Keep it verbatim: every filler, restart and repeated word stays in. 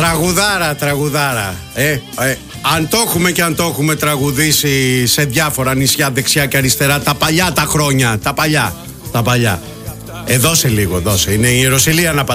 Τραγουδάρα, τραγουδάρα. Ε, ε, αν το έχουμε και αν το έχουμε τραγουδήσει σε διάφορα νησιά δεξιά και αριστερά, τα παλιά τα χρόνια, τα παλιά, τα παλιά. Ε, δώσε λίγο, δώσε. Είναι η Ιεροσυλία να